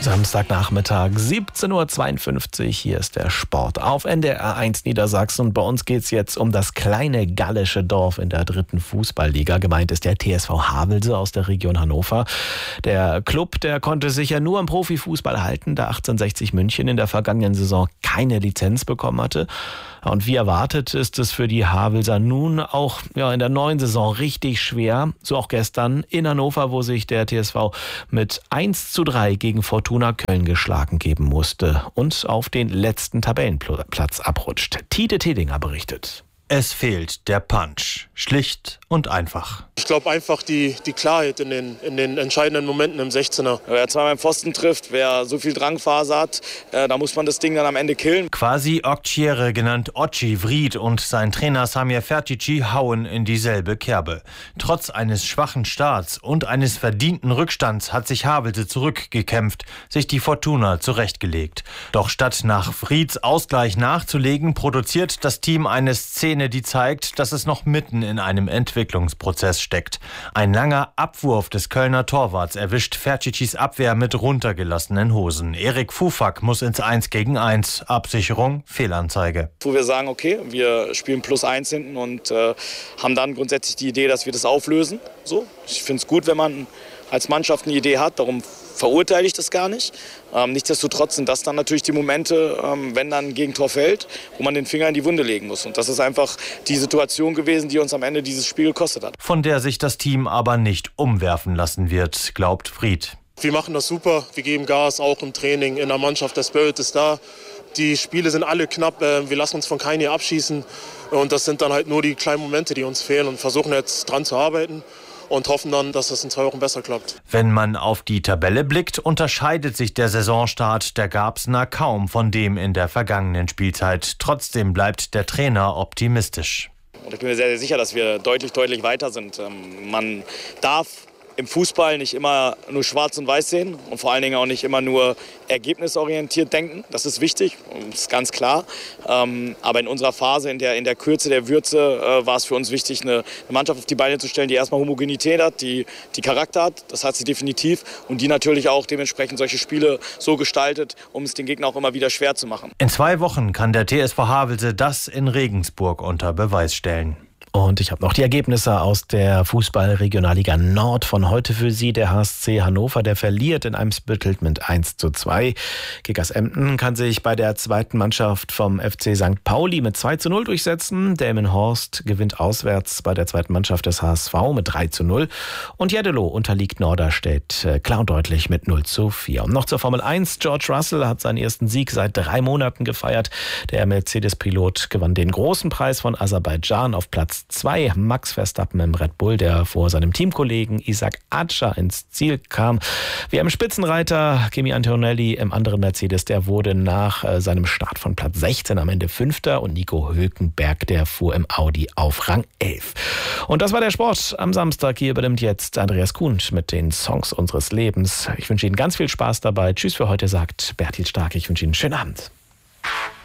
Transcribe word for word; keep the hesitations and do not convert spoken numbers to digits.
Samstagnachmittag, siebzehn Uhr zweiundfünfzig, hier ist der Sport auf N D R eins Niedersachsen. Und bei uns geht es jetzt um das kleine gallische Dorf in der dritten Fußballliga. Gemeint ist der T S V Havelse aus der Region Hannover. Der Club, der konnte sich ja nur im Profifußball halten, da achtzehnhundertsechzig München in der vergangenen Saison keine Lizenz bekommen hatte. Und wie erwartet ist es für die Havelser nun auch ja, in der neuen Saison richtig schwer. So auch gestern in Hannover, wo sich der T S V mit eins zu drei gegen Fortuna Köln geschlagen geben musste und auf den letzten Tabellenplatz abrutscht. Tite Tedinger berichtet. Es fehlt der Punch. Schlicht und einfach. Ich glaube einfach die, die Klarheit in den, in den entscheidenden Momenten im sechzehner. Wer zweimal im Pfosten trifft, wer so viel Drangphase hat, äh, da muss man das Ding dann am Ende killen. Quasi Oktiere, genannt Oci Vried, und sein Trainer Samir Fertici hauen in dieselbe Kerbe. Trotz eines schwachen Starts und eines verdienten Rückstands hat sich Havelse zurückgekämpft, sich die Fortuna zurechtgelegt. Doch statt nach Vrieds Ausgleich nachzulegen, produziert das Team eine Szene, die zeigt, dass es noch mitten in einem Entwicklungsprozess steckt. Ein langer Abwurf des Kölner Torwarts erwischt Ferticis Abwehr mit runtergelassenen Hosen. Erik Fufak muss ins eins gegen eins. Absicherung, Fehlanzeige. Wo wir sagen, okay, wir spielen plus eins hinten und äh, haben dann grundsätzlich die Idee, dass wir das auflösen. So, ich finde es gut, wenn man als Mannschaft eine Idee hat, darum verurteile ich das gar nicht. Ähm, nichtsdestotrotz sind das dann natürlich die Momente, ähm, wenn dann ein Gegentor fällt, wo man den Finger in die Wunde legen muss. Und das ist einfach die Situation gewesen, die uns am Ende dieses Spiel gekostet hat. Von der sich das Team aber nicht umwerfen lassen wird, glaubt Vried. Wir machen das super, wir geben Gas, auch im Training, in der Mannschaft, der Spirit ist da. Die Spiele sind alle knapp, äh, wir lassen uns von keinem hier abschießen. Und das sind dann halt nur die kleinen Momente, die uns fehlen, und versuchen jetzt dran zu arbeiten und hoffen dann, dass es in zwei Wochen besser klappt. Wenn man auf die Tabelle blickt, unterscheidet sich der Saisonstart der Garbsener kaum von dem in der vergangenen Spielzeit. Trotzdem bleibt der Trainer optimistisch. Und ich bin mir sehr, sehr sicher, dass wir deutlich, deutlich weiter sind. Ähm, man darf im Fußball nicht immer nur schwarz und weiß sehen und vor allen Dingen auch nicht immer nur ergebnisorientiert denken. Das ist wichtig, das ist ganz klar. Ähm, aber in unserer Phase, in der, in der Kürze der Würze, äh, war es für uns wichtig, eine, eine Mannschaft auf die Beine zu stellen, die erstmal Homogenität hat, die, die Charakter hat, das hat sie definitiv, und die natürlich auch dementsprechend solche Spiele so gestaltet, um es den Gegner auch immer wieder schwer zu machen. In zwei Wochen kann der T S V Havelse das in Regensburg unter Beweis stellen. Und ich habe noch die Ergebnisse aus der Fußball-Regionalliga Nord von heute für Sie. Der H S C Hannover, der verliert in Eimsbüttel mit eins zu zwei. Kickers Emden kann sich bei der zweiten Mannschaft vom F C Sankt Pauli mit zwei zu null durchsetzen. Delmenhorst gewinnt auswärts bei der zweiten Mannschaft des H S V mit drei zu null. Und Jeddelo unterliegt Norderstedt klar und deutlich mit null zu vier. Und noch zur Formel eins. George Russell hat seinen ersten Sieg seit drei Monaten gefeiert. Der Mercedes-Pilot gewann den großen Preis von Aserbaidschan auf Platz zwei. Max Verstappen im Red Bull, der vor seinem Teamkollegen Isaac Atscher ins Ziel kam. W M-Spitzenreiter Kimi Antonelli im anderen Mercedes, der wurde nach äh, seinem Start von Platz sechzehn am Ende Fünfter, und Nico Hülkenberg, der fuhr im Audi auf Rang elf. Und das war der Sport am Samstag. Hier übernimmt jetzt Andreas Kuhn mit den Songs unseres Lebens. Ich wünsche Ihnen ganz viel Spaß dabei. Tschüss für heute, sagt Bertil Stark. Ich wünsche Ihnen einen schönen Abend.